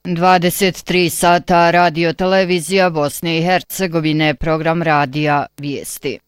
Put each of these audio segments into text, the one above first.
23 sata radio televizija Bosne i Hercegovine, program radija Vijesti.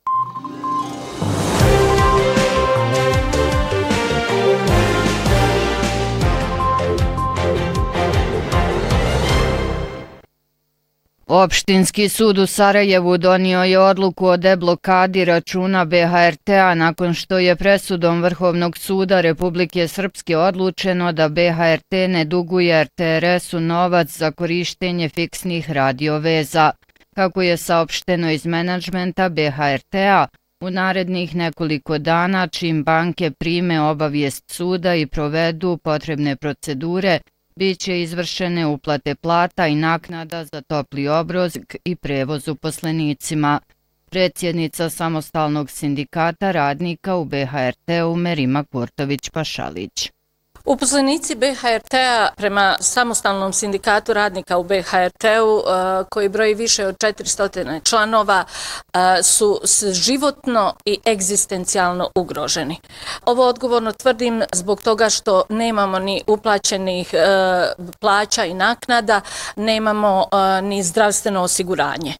Opštinski sud u Sarajevu donio je odluku o deblokadi računa BHRT-a nakon što je presudom Vrhovnog suda Republike Srpske odlučeno da BHRT ne duguje RTRS-u novac za korištenje fiksnih radioveza. Kako je saopšteno iz menadžmenta BHRT-a, u narednih nekoliko dana čim banke prime obavijest suda i provedu potrebne procedure, biće izvršene uplate plata i naknada za topli obrok i prevoz uposlenicima. Predsjednica Samostalnog sindikata radnika u BHRT-u Merima Kurtović-Pašalić. Uposlenici BHRT-a prema Samostalnom sindikatu radnika u BHRT-u, koji broji više od 400 članova, su životno i egzistencijalno ugroženi. Ovo odgovorno tvrdim zbog toga što nemamo ni uplaćenih plaća i naknada, nemamo ni zdravstveno osiguranje.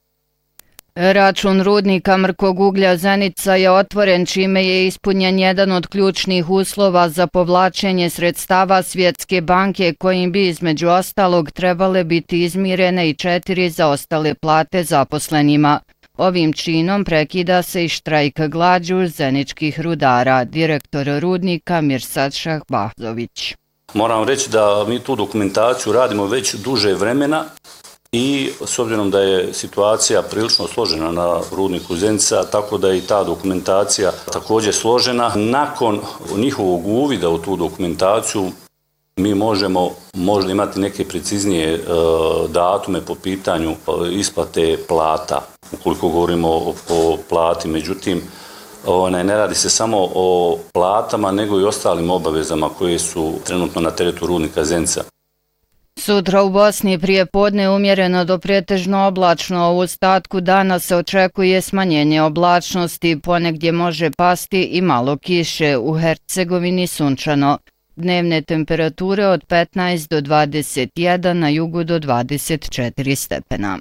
Račun rudnika mrkog uglja Zenica je otvoren čime je ispunjen jedan od ključnih uslova za povlačenje sredstava Svjetske banke kojim bi između ostalog trebale biti izmirene i 4 zaostale plate zaposlenima. Ovim činom prekida se i štrajk glađu zeničkih rudara, direktor rudnika Mirsad Šahbazović. Moram reći da mi tu dokumentaciju radimo već duže vremena i s obzirom da je situacija prilično složena na rudniku Zenica, tako da je i ta dokumentacija također složena. Nakon njihovog uvida u tu dokumentaciju mi možemo možda imati neke preciznije datume po pitanju isplate plata, ukoliko govorimo o plati. Međutim, ne radi se samo o platama, nego i ostalim obavezama koje su trenutno na teretu rudnika Zenica. Sutra u Bosni prije podne umjereno do pretežno oblačno, u ostatku dana se očekuje smanjenje oblačnosti, ponegdje može pasti i malo kiše, u Hercegovini sunčano. Dnevne temperature od 15 do 21, na jugu do 24 stepena.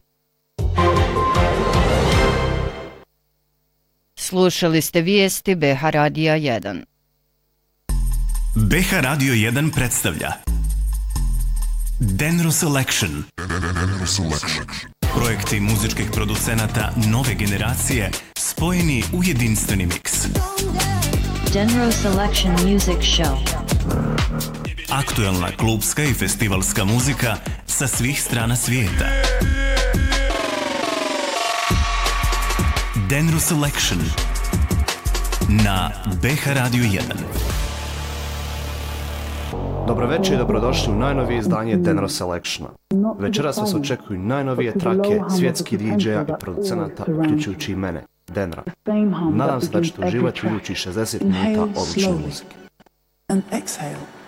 Slušali ste vijesti BH Radija 1. BH Radio 1 predstavlja Denro Selection. Projekti muzičkih producenata nove generacije spojeni u jedinstveni miks. Denro Selection Music Show. Aktuelna klubska i festivalska muzika sa svih strana svijeta. Denro Selection na BH Radio 1. Dobroveče i dobrodošli u najnovije izdanje Denro Selectiona. Večeras vas očekuju najnovije trake svjetskih DJ-a i producenata, uključujući i mene, Denra. Nadam se da ćete uživati u idućih 60 minuta odlične muzike.